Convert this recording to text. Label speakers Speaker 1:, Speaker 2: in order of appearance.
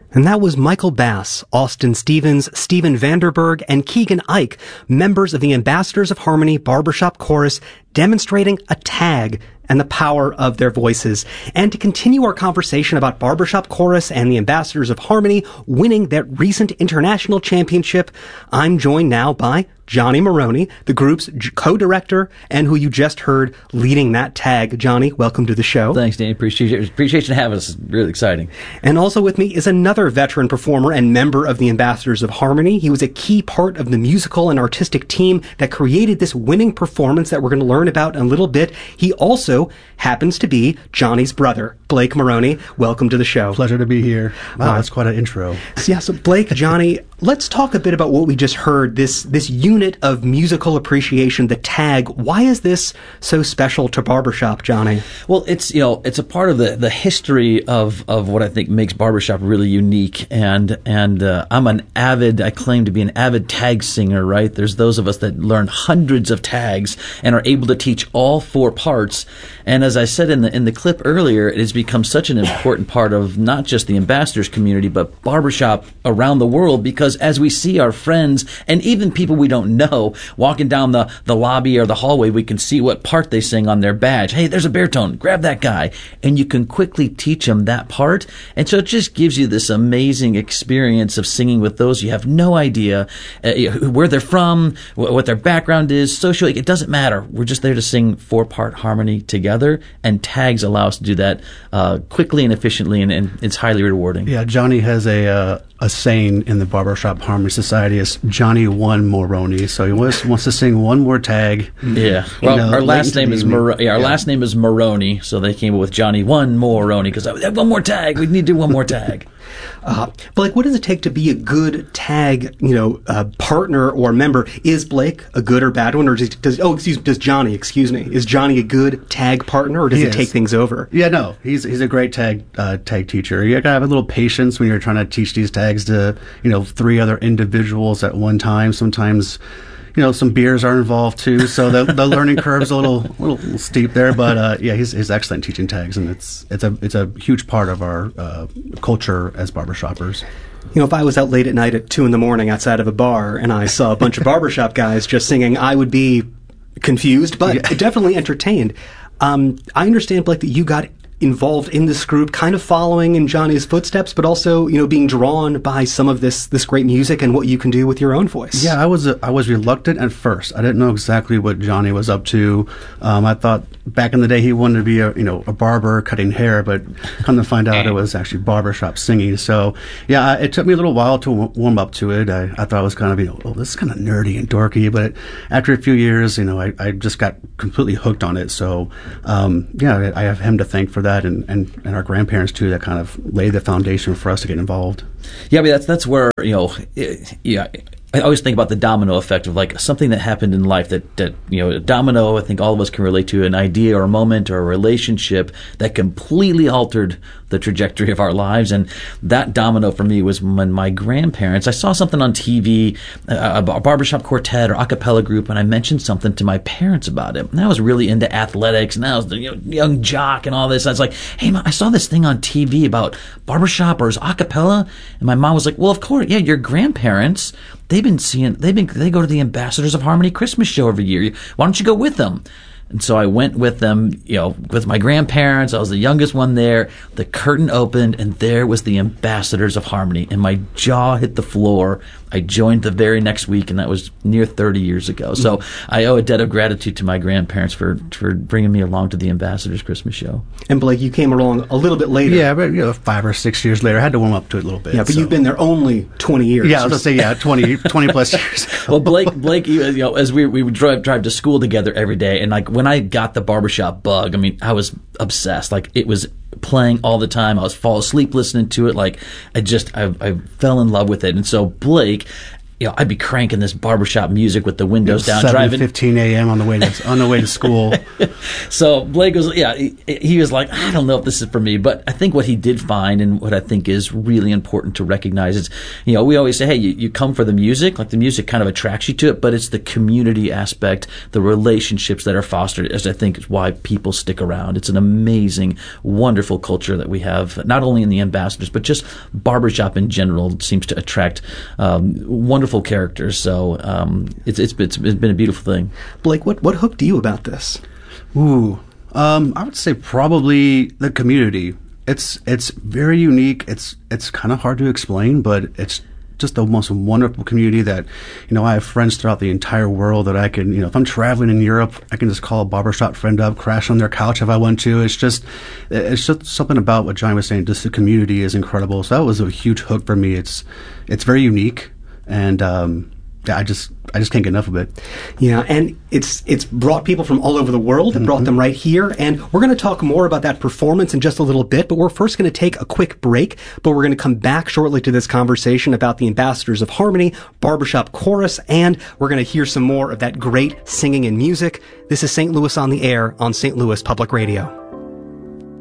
Speaker 1: And that was Michael Bass, Austin Stevens, Steven Vanderberg, and Keegan Ike, members of the Ambassadors of Harmony Barbershop Chorus, demonstrating a tag and the power of their voices. And to continue our conversation about Barbershop Chorus and the Ambassadors of Harmony winning that recent international championship, I'm joined now by Johnny Maroney, the group's co-director, and who you just heard leading that tag. Johnny, welcome to the show.
Speaker 2: Thanks, Danny. Appreciate you having us. It's really exciting.
Speaker 1: And also with me is another veteran performer and member of the Ambassadors of Harmony. He was a key part of the musical and artistic team that created this winning performance that we're going to learn about in a little bit. He also happens to be Johnny's brother, Blake Maroney. Welcome to the show.
Speaker 3: Pleasure to be here. Wow, that's quite an intro.
Speaker 1: So Blake, Johnny, let's talk a bit about what we just heard, this unit of musical appreciation, the tag. Why is this so special to Barbershop, Johnny?
Speaker 2: Well, it's a part of the history of what I think makes Barbershop really unique. And I claim to be an avid tag singer, right? There's those of us that learn hundreds of tags and are able to teach all four parts. And as I said in the clip earlier, it has become such an important part of not just the Ambassadors community, but Barbershop around the world, because as we see our friends and even people we don't know walking down the lobby or the hallway, we can see what part they sing on their badge. Hey, there's a baritone. Grab that guy. And you can quickly teach them that part. And so it just gives you this amazing experience of singing with those you have no idea where they're from, what their background is, socially. It doesn't matter. We're just there to sing four-part harmony together, and tags allow us to do that quickly and efficiently, and it's highly rewarding.
Speaker 3: Yeah, Johnny has a saying in the Barbershop Harmony Society is Johnny One Maroney. So he wants to sing one more tag.
Speaker 2: Yeah. Well, our last name is last name is Maroney, so they came up with Johnny One Maroney because one more tag. We need to do one more tag.
Speaker 1: Blake, what does it take to be a good tag, partner or member? Is Blake a good or bad one, or is Johnny a good tag partner, or does he take things over?
Speaker 3: Yeah, no, he's a great tag teacher. You gotta have a little patience when you're trying to teach these tags to 3 other individuals at one time. Sometimes some beers are involved too, so the learning curve's a little steep there. But he's excellent teaching tags, and it's a huge part of our culture as barbershoppers.
Speaker 1: If I was out late at night at 2 a.m. outside of a bar and I saw a bunch of barbershop guys just singing, I would be confused, but definitely entertained. I understand, Blake, that you got involved in this group, kind of following in Johnny's footsteps, but also, being drawn by some of this great music and what you can do with your own voice.
Speaker 3: Yeah, I was reluctant at first. I didn't know exactly what Johnny was up to. I thought back in the day he wanted to be a barber cutting hair, but come to find out it was actually barbershop singing. So yeah, it took me a little while to warm up to it. I thought it was kind of this is kind of nerdy and dorky, but after a few years, I just got completely hooked on it. So I have him to thank for that. And our grandparents too, that kind of laid the foundation for us to get involved.
Speaker 2: Yeah, but that's where I always think about the domino effect of like something that happened in life that a domino. I think all of us can relate to an idea or a moment or a relationship that completely altered the trajectory of our lives. And that domino for me was when my grandparents, I saw something on TV, a barbershop quartet or a cappella group, and I mentioned something to my parents about it. And I was really into athletics, and I was the young jock and all this. I was like, hey, Mom, I saw this thing on TV about barbershop or a cappella. And my mom was like, well, of course, yeah, your grandparents, they go to the Ambassadors of Harmony Christmas show every year. Why don't you go with them? And so I went with them, with my grandparents. I was the youngest one there. The curtain opened, and there was the Ambassadors of Harmony, and my jaw hit the floor. I joined the very next week, and that was near 30 years ago. So I owe a debt of gratitude to my grandparents for bringing me along to the Ambassadors Christmas show.
Speaker 1: And Blake, you came along a little bit later.
Speaker 3: Yeah, but 5 or 6 years later. I had to warm up to it a little bit.
Speaker 1: Yeah, but you've been there only 20 years.
Speaker 3: Yeah, I was going to say, 20 plus years.
Speaker 2: Well, Blake, as we would drive to school together every day, and like when I got the barbershop bug, I was obsessed. Like it was playing all the time. I was fall asleep listening to it. Like I fell in love with it. And so Blake, I'd be cranking this barbershop music with the windows down, driving
Speaker 3: 7:15 a.m. on the way to school.
Speaker 2: So Blake was, he was like, I don't know if this is for me, but I think what he did find, and what I think is really important to recognize is, we always say, hey, you come for the music, like the music kind of attracts you to it, but it's the community aspect, the relationships that are fostered, as I think is why people stick around. It's an amazing, wonderful culture that we have, not only in the Ambassadors, but just barbershop in general seems to attract wonderful characters. So it's been a beautiful thing.
Speaker 1: Blake, what hooked you about this?
Speaker 3: Ooh, I would say probably the community. It's very unique. It's kind of hard to explain, but it's just the most wonderful community that, I have friends throughout the entire world that I can, if I'm traveling in Europe, I can just call a barbershop friend up, crash on their couch if I want to. It's just something about what Johnny was saying. Just the community is incredible. So that was a huge hook for me. It's very unique. And I just can't get enough of it.
Speaker 1: Yeah, and it's brought people from all over the world and brought them right here. And we're going to talk more about that performance in just a little bit, but we're first going to take a quick break. But we're going to come back shortly to this conversation about the Ambassadors of Harmony, Barbershop Chorus, and we're going to hear some more of that great singing and music. This is St. Louis on the Air on St. Louis Public Radio.